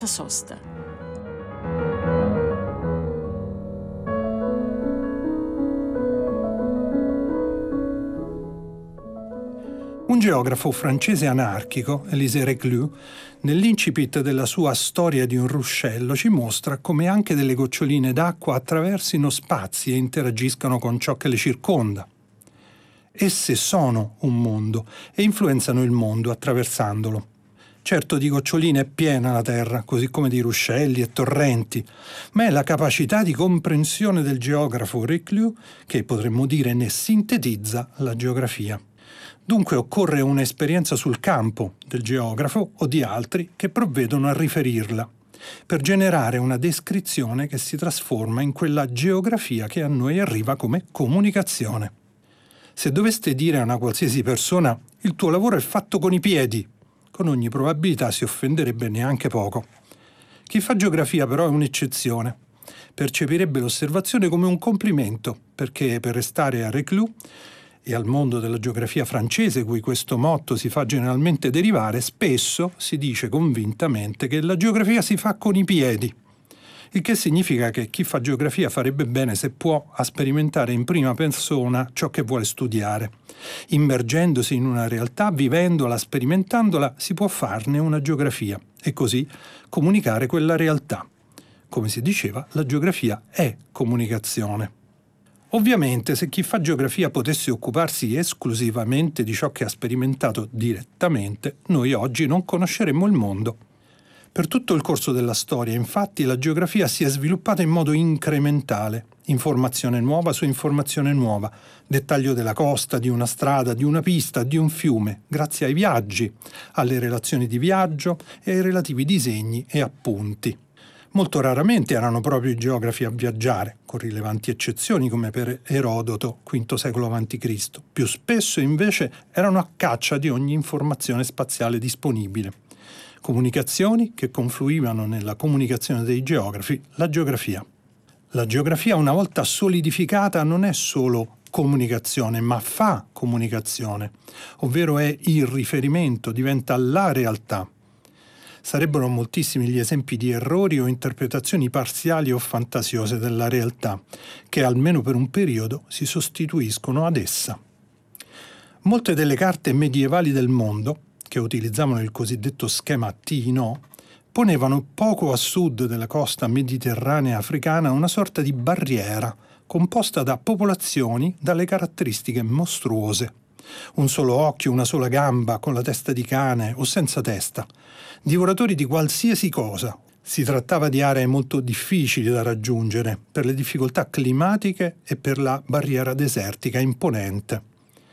sosta. Un geografo francese anarchico, Élisée Reclus, nell'incipit della sua Storia di un ruscello ci mostra come anche delle goccioline d'acqua attraversino spazi e interagiscano con ciò che le circonda. Esse sono un mondo e influenzano il mondo attraversandolo. Certo, di goccioline è piena la terra, così come di ruscelli e torrenti, ma è la capacità di comprensione del geografo Reclus che, potremmo dire, ne sintetizza la geografia. Dunque occorre un'esperienza sul campo del geografo o di altri che provvedono a riferirla, per generare una descrizione che si trasforma in quella geografia che a noi arriva come comunicazione. Se doveste dire a una qualsiasi persona «il tuo lavoro è fatto con i piedi», con ogni probabilità si offenderebbe neanche poco. Chi fa geografia però è un'eccezione. Percepirebbe l'osservazione come un complimento, perché per restare a Reclus e al mondo della geografia francese, cui questo motto si fa generalmente derivare, spesso si dice convintamente che la geografia si fa con i piedi, il che significa che chi fa geografia farebbe bene se può a sperimentare in prima persona ciò che vuole studiare. Immergendosi in una realtà, vivendola, sperimentandola, si può farne una geografia e così comunicare quella realtà. Come si diceva, la geografia è comunicazione. Ovviamente, se chi fa geografia potesse occuparsi esclusivamente di ciò che ha sperimentato direttamente, noi oggi non conosceremmo il mondo. Per tutto il corso della storia, infatti, la geografia si è sviluppata in modo incrementale, informazione nuova su informazione nuova, dettaglio della costa, di una strada, di una pista, di un fiume, grazie ai viaggi, alle relazioni di viaggio e ai relativi disegni e appunti. Molto raramente erano proprio i geografi a viaggiare, con rilevanti eccezioni come per Erodoto, V secolo a.C. Più spesso invece erano a caccia di ogni informazione spaziale disponibile. Comunicazioni che confluivano nella comunicazione dei geografi, la geografia. La geografia, una volta solidificata, non è solo comunicazione, ma fa comunicazione, ovvero è il riferimento, diventa la realtà. Sarebbero moltissimi gli esempi di errori o interpretazioni parziali o fantasiose della realtà, che almeno per un periodo si sostituiscono ad essa. Molte delle carte medievali del mondo, che utilizzavano il cosiddetto schema T-No, ponevano poco a sud della costa mediterranea africana una sorta di barriera composta da popolazioni dalle caratteristiche mostruose. Un solo occhio, una sola gamba, con la testa di cane o senza testa. Divoratori di qualsiasi cosa. Si trattava di aree molto difficili da raggiungere per le difficoltà climatiche e per la barriera desertica imponente.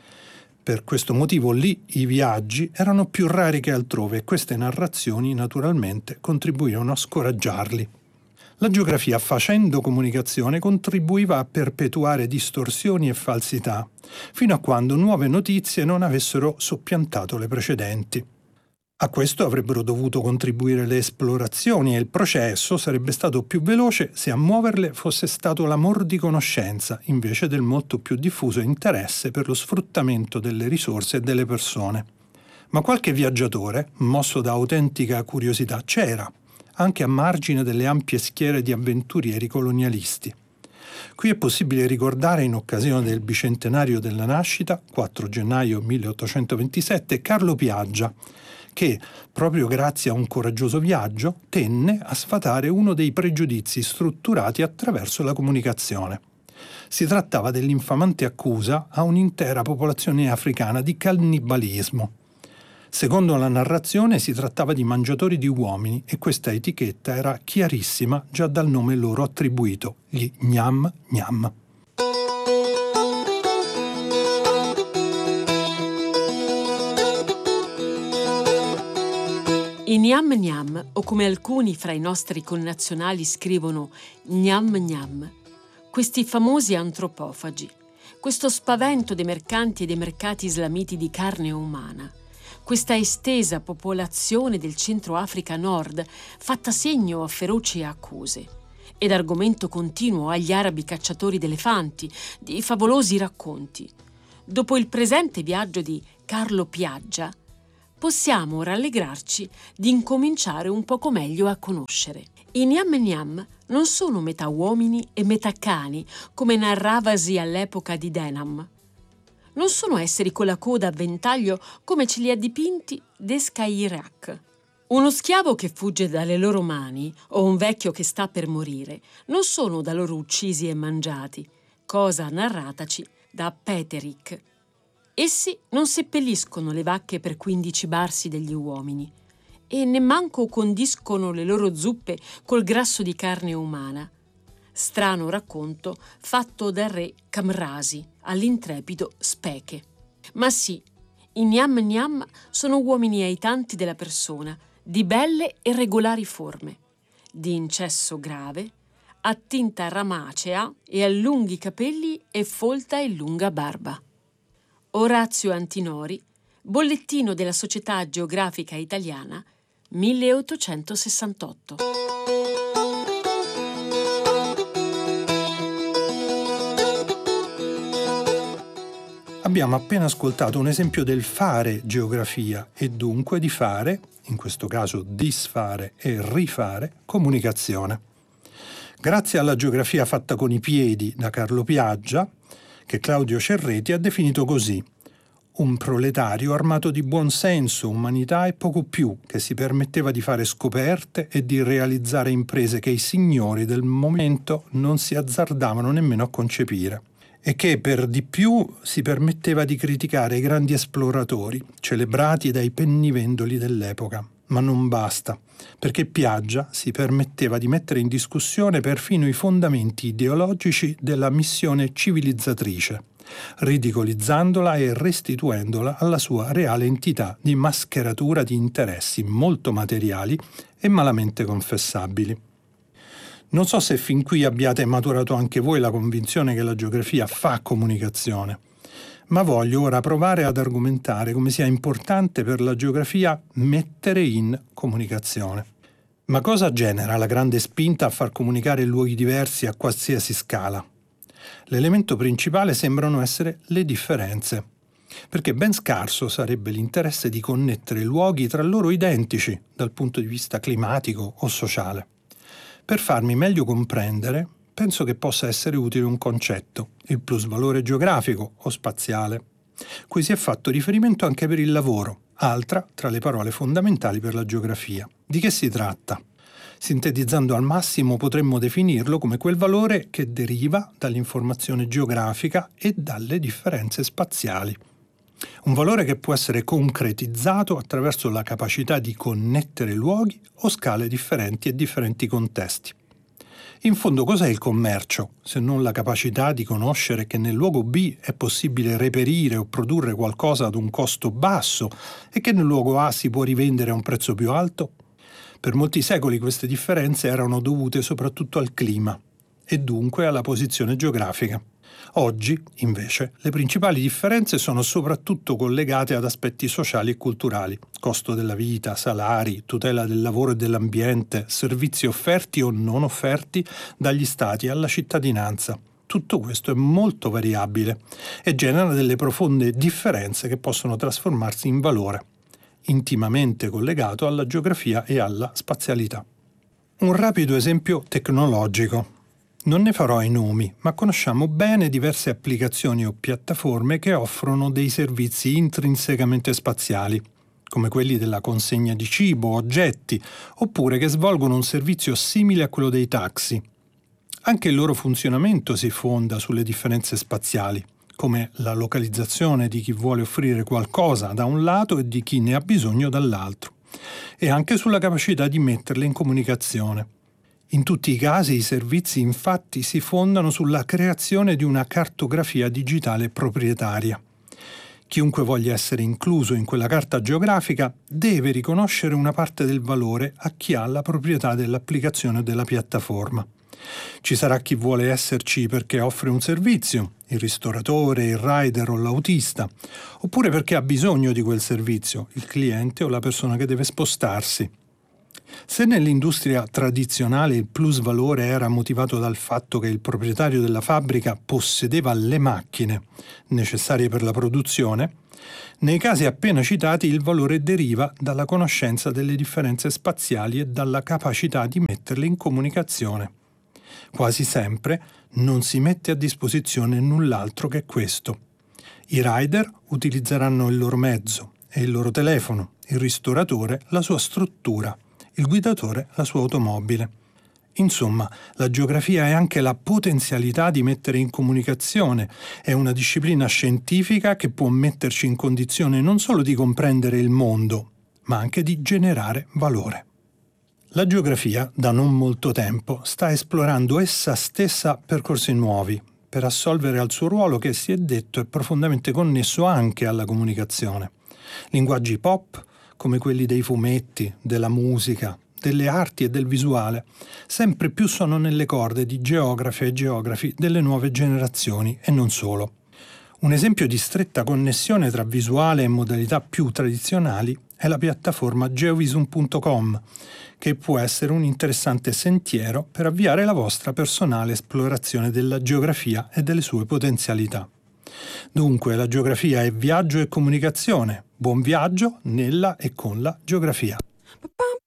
Per questo motivo lì i viaggi erano più rari che altrove e queste narrazioni naturalmente contribuivano a scoraggiarli. La geografia, facendo comunicazione, contribuiva a perpetuare distorsioni e falsità, fino a quando nuove notizie non avessero soppiantato le precedenti. A questo avrebbero dovuto contribuire le esplorazioni e il processo sarebbe stato più veloce se a muoverle fosse stato l'amor di conoscenza, invece del molto più diffuso interesse per lo sfruttamento delle risorse e delle persone. Ma qualche viaggiatore, mosso da autentica curiosità, c'era, anche a margine delle ampie schiere di avventurieri colonialisti. Qui è possibile ricordare, in occasione del bicentenario della nascita, 4 gennaio 1827, Carlo Piaggia, che, proprio grazie a un coraggioso viaggio, tenne a sfatare uno dei pregiudizi strutturati attraverso la comunicazione. Si trattava dell'infamante accusa a un'intera popolazione africana di cannibalismo. Secondo la narrazione si trattava di mangiatori di uomini e questa etichetta era chiarissima già dal nome loro attribuito, gli Nyam Nyam. I Nyam Nyam, o come alcuni fra i nostri connazionali scrivono Nyam Nyam, questi famosi antropofagi, questo spavento dei mercanti e dei mercati islamiti di carne umana, questa estesa popolazione del Centro Africa Nord fatta segno a feroci accuse ed argomento continuo agli arabi cacciatori d'elefanti, di favolosi racconti. Dopo il presente viaggio di Carlo Piaggia, possiamo rallegrarci di incominciare un poco meglio a conoscere. I Niam Niam non sono metà uomini e metà cani, come narravasi all'epoca di Denham. Non sono esseri con la coda a ventaglio come ce li ha dipinti Descayrac. Uno schiavo che fugge dalle loro mani o un vecchio che sta per morire non sono da loro uccisi e mangiati, cosa narrataci da Peterick. Essi non seppelliscono le vacche per 15 barsi degli uomini e nemmanco condiscono le loro zuppe col grasso di carne umana. Strano racconto fatto dal re Camrasi all'intrepido Speke. Ma sì, i Niam Niam sono uomini aitanti della persona, di belle e regolari forme, di incesso grave, a tinta ramacea e a lunghi capelli e folta e lunga barba. Orazio Antinori, Bollettino della Società Geografica Italiana, 1868. Abbiamo appena ascoltato un esempio del fare geografia e dunque di fare, in questo caso disfare e rifare, comunicazione. Grazie alla geografia fatta con i piedi da Carlo Piaggia, che Claudio Cerreti ha definito così: un proletario armato di buonsenso, umanità e poco più, che si permetteva di fare scoperte e di realizzare imprese che i signori del momento non si azzardavano nemmeno a concepire, e che per di più si permetteva di criticare i grandi esploratori, celebrati dai pennivendoli dell'epoca. Ma non basta, perché Piaggia si permetteva di mettere in discussione perfino i fondamenti ideologici della missione civilizzatrice, ridicolizzandola e restituendola alla sua reale entità di mascheratura di interessi molto materiali e malamente confessabili. Non so se fin qui abbiate maturato anche voi la convinzione che la geografia fa comunicazione, ma voglio ora provare ad argomentare come sia importante per la geografia mettere in comunicazione. Ma cosa genera la grande spinta a far comunicare luoghi diversi a qualsiasi scala? L'elemento principale sembrano essere le differenze, perché ben scarso sarebbe l'interesse di connettere luoghi tra loro identici dal punto di vista climatico o sociale. Per farmi meglio comprendere, penso che possa essere utile un concetto, il plusvalore geografico o spaziale, cui si è fatto riferimento anche per il lavoro, altra tra le parole fondamentali per la geografia. Di che si tratta? Sintetizzando al massimo potremmo definirlo come quel valore che deriva dall'informazione geografica e dalle differenze spaziali. Un valore che può essere concretizzato attraverso la capacità di connettere luoghi o scale differenti e differenti contesti. In fondo cos'è il commercio, se non la capacità di conoscere che nel luogo B è possibile reperire o produrre qualcosa ad un costo basso e che nel luogo A si può rivendere a un prezzo più alto? Per molti secoli queste differenze erano dovute soprattutto al clima e dunque alla posizione geografica. Oggi, invece, le principali differenze sono soprattutto collegate ad aspetti sociali e culturali: costo della vita, salari, tutela del lavoro e dell'ambiente, servizi offerti o non offerti dagli stati alla cittadinanza. Tutto questo è molto variabile e genera delle profonde differenze che possono trasformarsi in valore, intimamente collegato alla geografia e alla spazialità. Un rapido esempio tecnologico. Non ne farò i nomi, ma conosciamo bene diverse applicazioni o piattaforme che offrono dei servizi intrinsecamente spaziali, come quelli della consegna di cibo o oggetti, oppure che svolgono un servizio simile a quello dei taxi. Anche il loro funzionamento si fonda sulle differenze spaziali, come la localizzazione di chi vuole offrire qualcosa da un lato e di chi ne ha bisogno dall'altro, e anche sulla capacità di metterle in comunicazione. In tutti i casi i servizi infatti si fondano sulla creazione di una cartografia digitale proprietaria. Chiunque voglia essere incluso in quella carta geografica deve riconoscere una parte del valore a chi ha la proprietà dell'applicazione o della piattaforma. Ci sarà chi vuole esserci perché offre un servizio, il ristoratore, il rider o l'autista, oppure perché ha bisogno di quel servizio, il cliente o la persona che deve spostarsi. Se nell'industria tradizionale il plusvalore era motivato dal fatto che il proprietario della fabbrica possedeva le macchine necessarie per la produzione, nei casi appena citati il valore deriva dalla conoscenza delle differenze spaziali e dalla capacità di metterle in comunicazione. Quasi sempre non si mette a disposizione null'altro che questo. I rider utilizzeranno il loro mezzo e il loro telefono, il ristoratore la sua struttura, il guidatore la sua automobile. Insomma, la geografia è anche la potenzialità di mettere in comunicazione, è una disciplina scientifica che può metterci in condizione non solo di comprendere il mondo, ma anche di generare valore. La geografia, da non molto tempo, sta esplorando essa stessa percorsi nuovi, per assolvere al suo ruolo che si è detto è profondamente connesso anche alla comunicazione. Linguaggi pop, come quelli dei fumetti, della musica, delle arti e del visuale, sempre più sono nelle corde di geografe e geografi delle nuove generazioni e non solo. Un esempio di stretta connessione tra visuale e modalità più tradizionali è la piattaforma geovisum.com, che può essere un interessante sentiero per avviare la vostra personale esplorazione della geografia e delle sue potenzialità. Dunque, la geografia è viaggio e comunicazione. Buon viaggio nella e con la geografia.